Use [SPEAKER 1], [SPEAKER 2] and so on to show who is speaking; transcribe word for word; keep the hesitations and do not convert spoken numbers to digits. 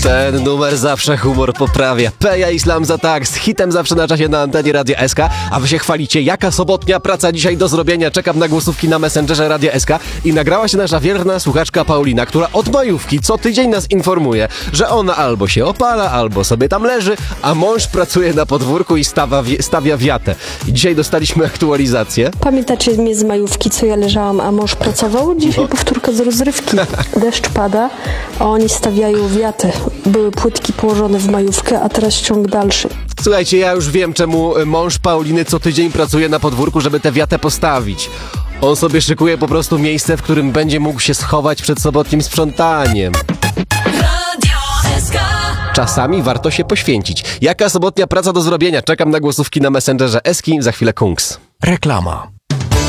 [SPEAKER 1] Ten numer zawsze humor poprawia. Peja Islam za tak, z hitem zawsze na czasie na antenie Radia S K. A wy się chwalicie, jaka sobotnia praca dzisiaj do zrobienia. Czekam na głosówki na Messengerze Radia S K. I nagrała się nasza wierna słuchaczka Paulina, która od majówki co tydzień nas informuje, że ona albo się opala, albo sobie tam leży, a mąż pracuje na podwórku i stawia, stawia wiatę. I dzisiaj dostaliśmy aktualizację.
[SPEAKER 2] Pamiętacie mnie z majówki, co ja leżałam, a mąż pracował? Dzisiaj no. Powtórka z rozrywki. Deszcz pada, a oni stawiają wiatę. Były płytki położone w majówkę, a teraz ciąg dalszy.
[SPEAKER 1] Słuchajcie, ja już wiem, czemu mąż Pauliny co tydzień pracuje na podwórku, żeby tę wiatę postawić. On sobie szykuje po prostu miejsce, w którym będzie mógł się schować przed sobotnim sprzątaniem. Czasami warto się poświęcić. Jaka sobotnia praca do zrobienia? Czekam na głosówki na Messengerze Eski, za chwilę Kungs.
[SPEAKER 3] Reklama.